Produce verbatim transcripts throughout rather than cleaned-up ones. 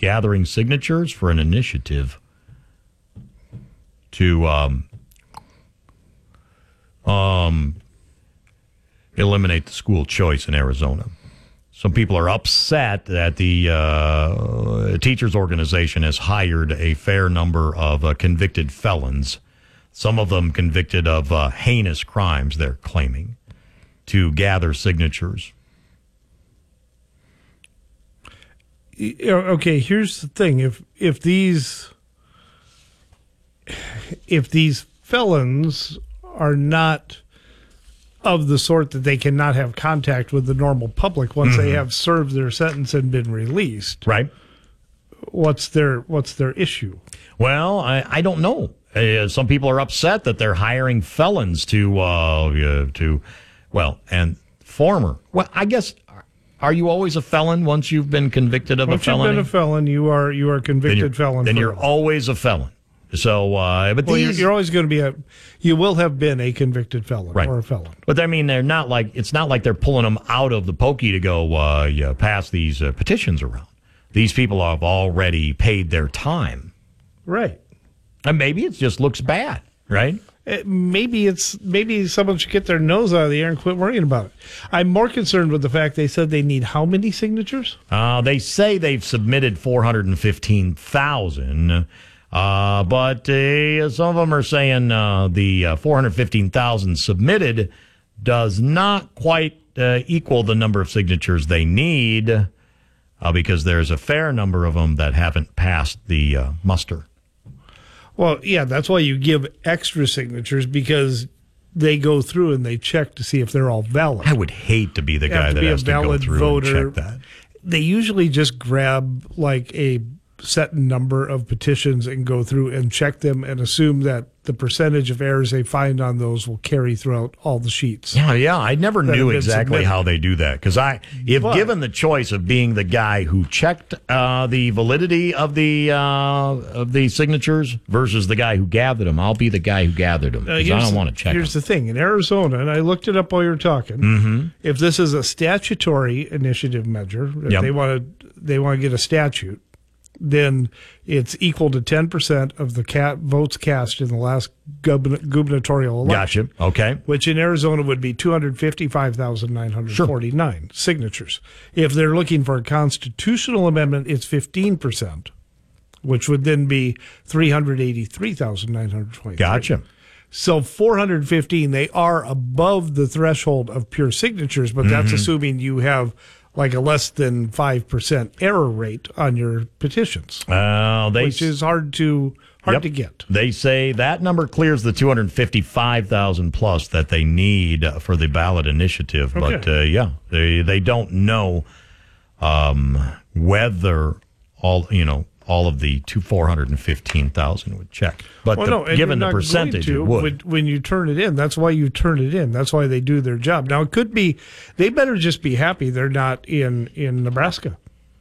gathering signatures for an initiative to um, um, eliminate the school choice in Arizona. Some people are upset that the uh, teachers' organization has hired a fair number of uh, convicted felons, some of them convicted of uh, heinous crimes, they're claiming, to gather signatures. Okay, here's the thing. If if these if these felons are not of the sort that they cannot have contact with the normal public once mm-hmm. they have served their sentence and been released, right? What's their what's their issue? Well, I, I don't know. Uh, some people are upset that they're hiring felons to uh, uh, to well and former. Well, I guess. Are you always a felon once you've been convicted of once a felony? Once you've been a felon, you are you are a convicted then felon. Then you're always a felon. So, uh, but well, these, you're, you're always going to be a. You will have been a convicted felon right. or a felon. But I mean, they're not like it's not like they're pulling them out of the pokey to go uh, yeah, pass these uh, petitions around. These people have already paid their time, right? And maybe it just looks bad, right? It, maybe it's maybe someone should get their nose out of the air and quit worrying about it. I'm more concerned with the fact they said they need how many signatures? Uh, they say they've submitted four hundred fifteen thousand, uh, but uh, some of them are saying uh, the uh, four hundred fifteen thousand submitted does not quite uh, equal the number of signatures they need uh, because there's a fair number of them that haven't passed the uh, muster. Well, yeah, that's why you give extra signatures, because they go through and they check to see if they're all valid. I would hate to be the guy that has to go through voter. and check that. They usually just grab like a set number of petitions and go through and check them and assume that the percentage of errors they find on those will carry throughout all the sheets. Yeah, yeah. I never knew exactly how they do that, because I, if but, given the choice of being the guy who checked uh, the validity of the uh, of the signatures versus the guy who gathered them, I'll be the guy who gathered them, because uh, I don't want to check Here's them. the thing. In Arizona, and I looked it up while you were talking, mm-hmm. if this is a statutory initiative measure, if yep. they want to they want to get a statute, then it's equal to ten percent of the cat votes cast in the last gub- gubernatorial election. Gotcha. Okay. Which in Arizona would be two hundred fifty-five thousand nine hundred forty-nine sure. signatures. If they're looking for a constitutional amendment, it's fifteen percent, which would then be three hundred eighty-three thousand nine hundred twenty-three. Gotcha. So four hundred fifteen, they are above the threshold of pure signatures, but that's mm-hmm. assuming you have like a less than five percent error rate on your petitions, uh, they, which is hard to hard yep. to get. They say that number clears the two hundred fifty-five thousand plus that they need for the ballot initiative. Okay. But, uh, yeah, they they don't know um, whether all, you know, all of the two four hundred fifteen thousand would check. But well, the, no, given the percentage, to, it would. When, when you turn it in, that's why you turn it in. That's why they do their job. Now, it could be, they better just be happy they're not in, in Nebraska.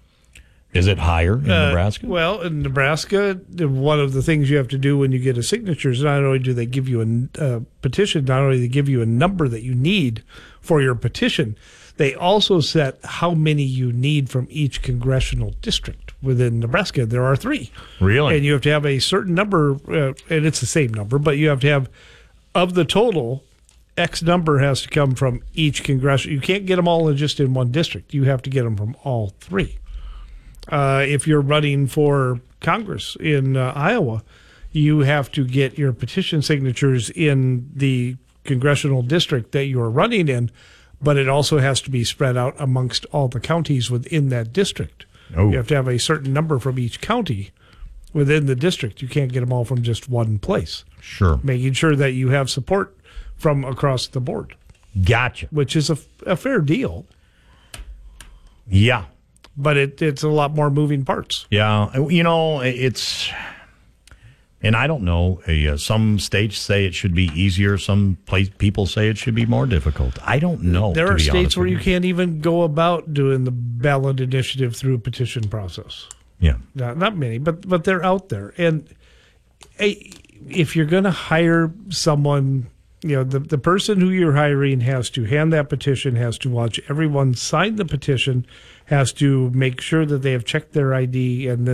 Is it higher in uh, Nebraska? Well, in Nebraska, one of the things you have to do when you get a signature is not only do they give you a uh, petition, not only do they give you a number that you need for your petition, they also set how many you need from each congressional district within Nebraska. There are three. Really? And you have to have a certain number, uh, and it's the same number, but you have to have, of the total, X number has to come from each congressional. You can't get them all in just in one district. You have to get them from all three. Uh, if you're running for Congress in uh, Iowa, you have to get your petition signatures in the congressional district that you're running in, but it also has to be spread out amongst all the counties within that district. Oh. You have to have a certain number from each county within the district. You can't get them all from just one place. Sure. Making sure that you have support from across the board. Gotcha. Which is a, a fair deal. Yeah. But it, it's a lot more moving parts. Yeah. You know, it's... And I don't know. Uh, some states say it should be easier. Some place, people say it should be more difficult. I don't know. There are states where you you can't even go about doing the ballot initiative through a petition process. Yeah. Not, not many, but but they're out there. And hey, if you're going to hire someone, you know, the, the person who you're hiring has to hand that petition, has to watch everyone sign the petition, has to make sure that they have checked their I D, and then